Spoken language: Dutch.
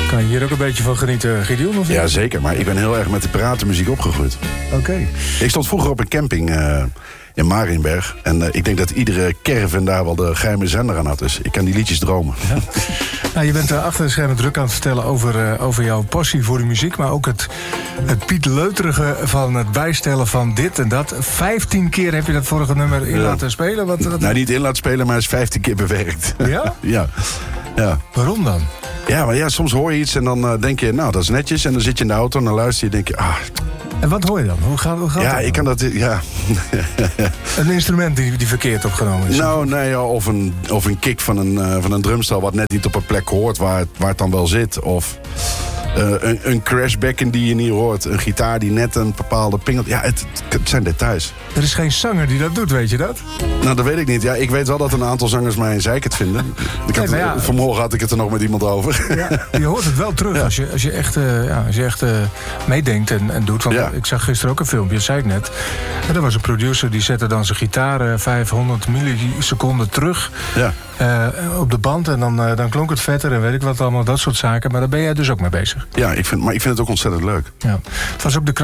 Kan je hier ook een beetje van genieten, Gideon? Of Ja, zeker. Maar ik ben heel erg met de piratenmuziek opgegroeid. Oké. Ik stond vroeger op een camping in Marienberg. En ik denk dat iedere caravan daar wel de geheime zender aan had. Dus ik kan die liedjes dromen. Ja. Nou, je bent achter de schermen druk aan het vertellen over jouw passie voor de muziek. Maar ook het Piet Leuterige van het bijstellen van dit en dat. 15 keer heb je dat vorige nummer in laten spelen. Nou, niet in laten spelen, maar is 15 keer bewerkt. Ja? Ja. Waarom dan? Ja, maar ja, soms hoor je iets en dan denk je, nou, dat is netjes. En dan zit je in de auto en dan luister je en denk je, En wat hoor je dan? Hoe gaat ja, dat? ik kan dat, ja. Een instrument die verkeerd opgenomen is? Nou, nee, ja, of een kick van een drumstel wat net niet op een plek hoort waar het dan wel zit. Of een crashbecken die je niet hoort. Een gitaar die net een bepaalde pingelt. Ja, het zijn details. Er is geen zanger die dat doet, weet je dat? Nou, dat weet ik niet. Ja, ik weet wel dat een aantal zangers mij een zeikert vinden. Vanmorgen had ik het er nog met iemand over. Ja, je hoort het wel terug als je echt meedenkt en doet. Want ik zag gisteren ook een filmpje, dat zei ik net. En er was een producer die zette dan zijn gitaar 500 milliseconden terug op de band. En dan klonk het vetter en weet ik wat allemaal, dat soort zaken. Maar daar ben jij dus ook mee bezig. Ja, maar ik vind het ook ontzettend leuk. Ja. Het was ook de